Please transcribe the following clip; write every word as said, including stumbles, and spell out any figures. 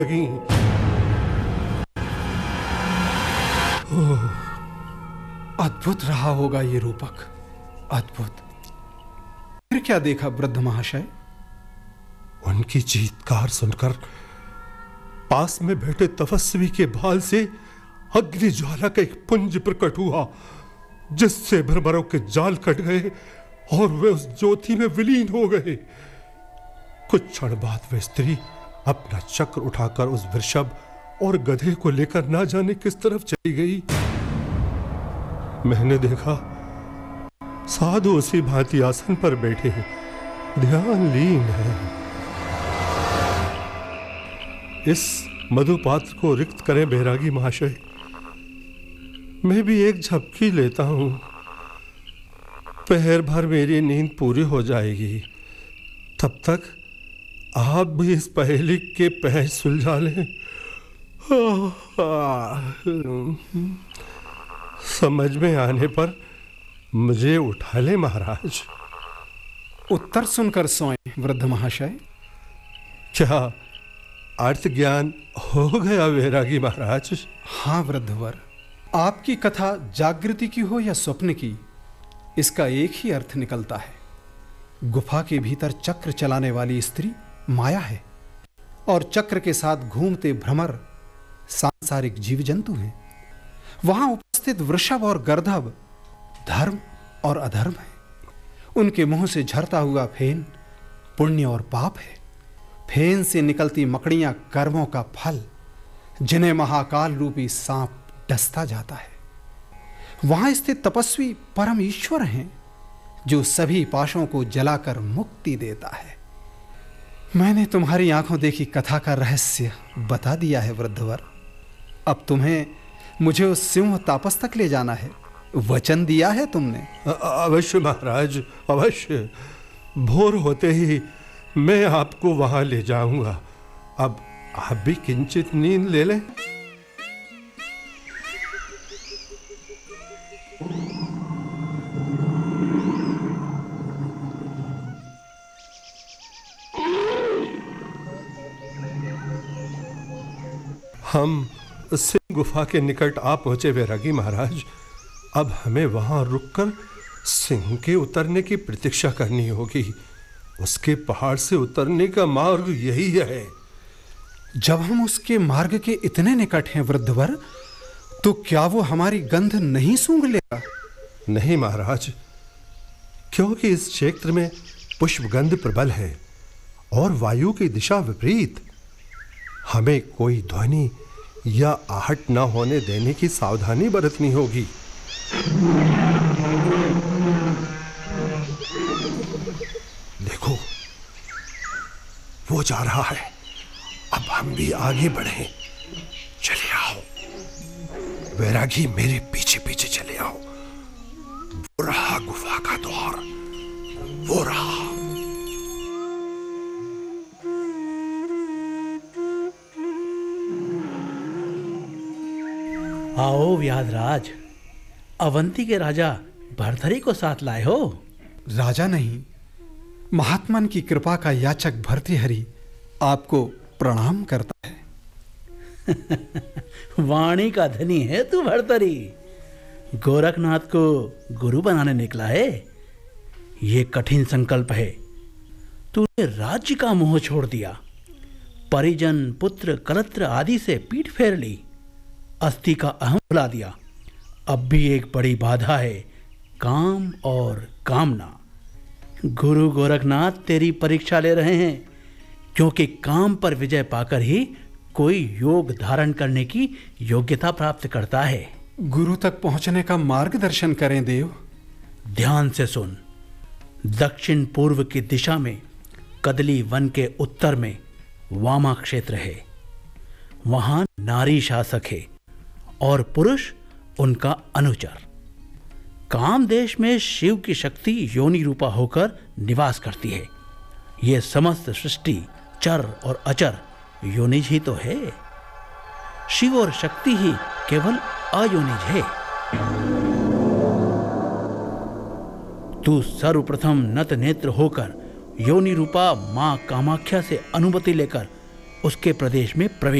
लगी। ओह, अद्भुत रहा होगा ये रूपक, अद्भुत। फिर क्या देखा वृद्ध महाशय? उनकी चीत्कार सुनकर पास में बैठे तपस्वी के भाल से अग्नि ज्वाला का एक पुंज प्रकट हुआ, जिससे भ्रमरों के जाल कट गए और वे उस ज्योति में विलीन हो गए। कुछ क्षण बाद वे स्त्री अपना चक्र उठाकर उस वृषभ और गधे को लेकर ना जाने किस तरफ चली गई। मैंने देखा साधु उसी भांति आसन पर बैठे ध्यान लीन है। इस मधुपात्र को रिक्त करें बैरागी महाशय, मैं भी एक झपकी लेता हूं, पहर भर मेरी नींद पूरी हो जाएगी। तब तक आप भी इस पहेली के पहर सुलझा लें। समझ में आने पर मुझे उठा ले महाराज। उत्तर सुनकर सोए वृद्ध महाशय। क्या अर्थ ज्ञान हो गया वैरागी महाराज? हाँ वृद्धवर, आपकी कथा जागृति की हो या स्वप्न की, इसका एक ही अर्थ निकलता है। गुफा के भीतर चक्र चलाने वाली स्त्री माया है और चक्र के साथ घूमते भ्रमर सांसारिक जीव जंतु हैं। वहां उपस्थित वृषभ और गर्दभ धर्म और अधर्म है। उनके मुंह से झरता हुआ फेन पुण्य और पाप है। फेन से निकलती मकड़ियां कर्मों का फल, जिन्हें महाकाल रूपी सांप डसता जाता है। वहां स्थित तपस्वी परम ईश्वर हैं, जो सभी पाशों को जलाकर मुक्ति देता है। मैंने तुम्हारी आंखों देखी कथा का रहस्य बता दिया है वृद्धवर। अब तुम्हें मुझे उस सिंह तापस तक ले जाना है, वचन दिया है तुमने। अवश्य महाराज, अवश्य। भोर होते ही मैं आपको वहां ले जाऊंगा। अब आप भी किंचित नींद ले लें। हम सिंह गुफा के निकट आ पहुंचे वैरागी महाराज। अब हमें वहां रुककर सिंह के उतरने की प्रतीक्षा करनी होगी। उसके पहाड़ से उतरने का मार्ग यही है। जब हम उसके मार्ग के इतने निकट हैं वृद्धवर, तो क्या वो हमारी गंध नहीं सूंघ लेगा? नहीं महाराज, क्योंकि इस क्षेत्र में पुष्प गंध प्रबल है और वायु की दिशा विपरीत। हमें कोई ध्वनि या आहट न होने देने की सावधानी बरतनी होगी। देखो, वो जा रहा है। अब हम भी आगे बढ़ें। चले आओ वैरागी, मेरे पीछे पीछे चले आओ। वो रहा गुफा का द्वार, वो रहा। आओ व्याधराज, अवंती के राजा भर्तहरि को साथ लाए हो? राजा नहीं, महात्मन की कृपा का याचक भर्तृहरि आपको प्रणाम करता है। वाणी का धनी है तू भर्तहरि। गोरखनाथ को गुरु बनाने निकला है। ये कठिन संकल्प है। तूने राज्य का मोह छोड़ दिया, परिजन पुत्र कलत्र आदि से पीठ फेर ली, अस्थि का अहम भुला दिया। अब भी एक बड़ी बाधा है, काम और कामना। गुरु गोरखनाथ तेरी परीक्षा ले रहे हैं, क्योंकि काम पर विजय पाकर ही कोई योग धारण करने की योग्यता प्राप्त करता है। गुरु तक पहुंचने का मार्गदर्शन करें देव। ध्यान से सुन। दक्षिण पूर्व की दिशा में कदली वन के उत्तर में वामा क्षेत्र है। वहां नारी शासक है और पुरुष उनका अनुचर। काम देश में शिव की शक्ति योनि रूपा होकर निवास करती है। यह समस्त सृष्टि चर और अचर योनिज ही तो है। शिव और शक्ति ही केवल अयोनिज है। तू सर्वप्रथम नत नेत्र होकर योनि रूपा मां कामाख्या से अनुमति लेकर उसके प्रदेश में प्रवेश